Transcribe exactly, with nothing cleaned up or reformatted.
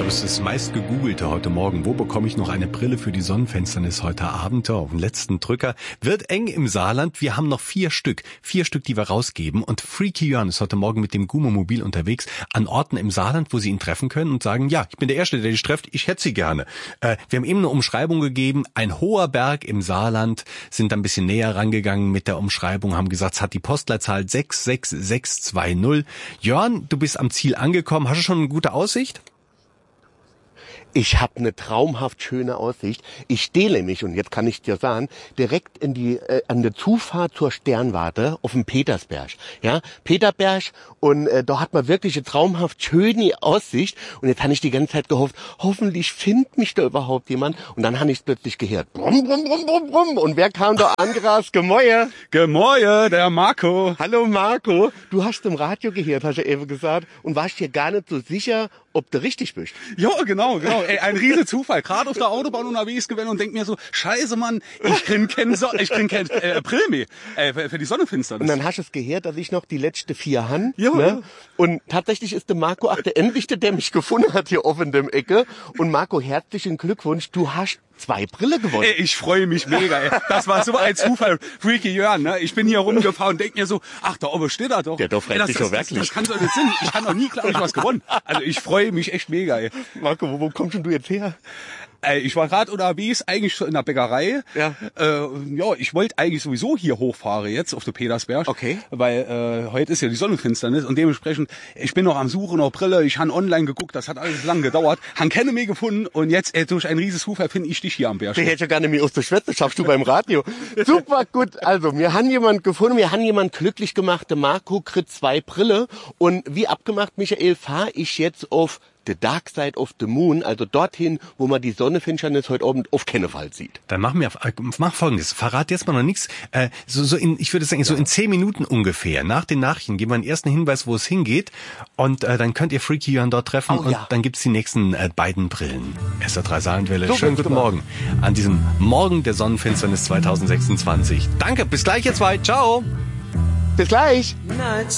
ist das meist gegoogelte heute Morgen. Wo bekomme ich noch eine Brille für die Sonnenfinsternis heute Abend? Auf den letzten Drücker. Wird eng im Saarland. Wir haben noch vier Stück. Vier Stück, die wir rausgeben. Und Freaky Jörn ist heute Morgen mit dem Gumo-Mobil unterwegs an Orten im Saarland, wo Sie ihn treffen können und sagen, ja, ich bin der Erste, der dich trifft. Ich hätte Sie gerne. Äh, wir haben eben eine Umschreibung gegeben. Ein hoher Berg im Saarland. Sind ein bisschen näher rangegangen mit der Umschreibung. Haben gesagt, es hat die Postleitzahl sechs sechs sechs zwei null. Jörn, du bist am Ziel angekommen. Hast du schon eine gute Aussicht? Ich habe eine traumhaft schöne Aussicht. Ich stehe nämlich, und jetzt kann ich dir sagen, direkt in die äh, an der Zufahrt zur Sternwarte auf dem Petersberg. Ja, Peterberg, und äh, da hat man wirklich eine traumhaft schöne Aussicht. Und jetzt habe ich die ganze Zeit gehofft, hoffentlich findet mich da überhaupt jemand. Und dann habe ich es plötzlich gehört. Brumm, brumm, brumm, brumm, brumm. Und wer kam da angerast? Gemäue. Gemäue, der Marco. Hallo Marco. Du hast im Radio gehört, hast du eben gesagt, und warst dir gar nicht so sicher, ob du richtig bist. Ja, genau, genau. Ey, ein riesen Zufall. Gerade auf der Autobahn unterwegs gewesen und denk mir so, scheiße, Mann, ich krieg keinen so ich krieg kein, äh, April mehr äh, für, für die Sonnenfinsternis. Und dann hast du es gehört, dass ich noch die letzte vier han. Ja, ne? ja. Und tatsächlich ist der Marco auch der Endlichste, der mich gefunden hat hier offen in dem Ecke. Und Marco, herzlichen Glückwunsch, du hast zwei Brille gewonnen. Ey, ich freue mich mega. Ey. Das war so ein Zufall. Freaky Jörn, ne? Ich bin hier rumgefahren und denk mir so, ach, da oben steht er doch. Der doch ey, das, dich das, doch wirklich. Das, das kann doch nicht sein. Ich kann doch nie glauben, ich hab was gewonnen. Also ich freue mich echt mega. Ey. Marco, wo, wo kommst denn du jetzt her? Ey, ich war gerade unterwegs, eigentlich schon in der Bäckerei. Ja. Äh, ja, ich wollte eigentlich sowieso hier hochfahren jetzt auf den Petersberg. Okay. Weil äh, heute ist ja die Sonnenfinsternis und dementsprechend, ich bin noch am Suchen nach Brille, ich habe online geguckt, das hat alles lang gedauert, habe keine mehr gefunden und jetzt äh, durch einen riesen Zufall finde ich dich hier am Berg. Ich hätte ja gar nicht mehr aus der Schwätze, schaffst du beim Radio. Super gut, also wir haben jemand gefunden, wir haben jemand glücklich gemacht, der Marco kriegt zwei Brille und wie abgemacht, Michael, fahre ich jetzt auf The Dark Side of the Moon, also dorthin, wo man die Sonnenfinsternis heute Abend auf keinen Fall sieht. Dann machen wir, mach Folgendes. Verrat jetzt mal noch nichts. Äh, so, so in, ich würde sagen, so in zehn Minuten ungefähr, nach den Nachrichten, geben wir einen ersten Hinweis, wo es hingeht. Und äh, dann könnt ihr Freaky Jörn dort treffen. Oh, und ja. dann gibt's die nächsten äh, beiden Brillen. S R drei Saarlandwelle. So, Schönen guten super. Morgen an diesem Morgen der Sonnenfinsternis zwanzig sechsundzwanzig. Danke, bis gleich, ihr zwei. Ciao. Bis gleich. Nights